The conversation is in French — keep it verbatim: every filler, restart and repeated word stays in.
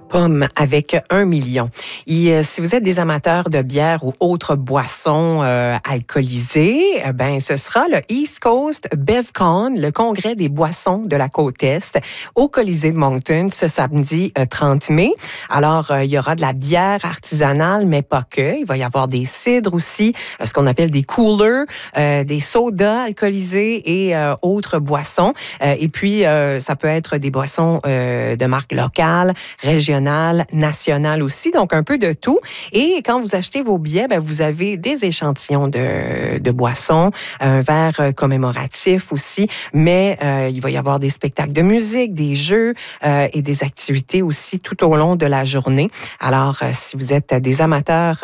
Pomme avec un million. Et euh, si vous êtes des amateurs de bière ou autres boissons euh, alcoolisées, euh, ben ce sera le East Coast BevCon, le congrès des boissons de la côte Est, au Colisée de Moncton ce samedi euh, trente mai. Alors, euh, il y aura de la bière artisanale, mais pas que. Il va y avoir des cidres aussi, euh, ce qu'on appelle des coolers, euh, des sodas alcoolisés et euh, autres boissons. Euh, et puis, euh, ça peut être des boissons euh, de marque locale, régionale, nationale aussi, donc un peu de tout. Et quand vous achetez vos billets, ben, vous avez des échantillons de, de boissons, un verre commémoratif aussi, mais euh, il va y avoir des spectacles de musique, des jeux euh, et des activités aussi tout au long de la journée. Alors, euh, si vous êtes des amateurs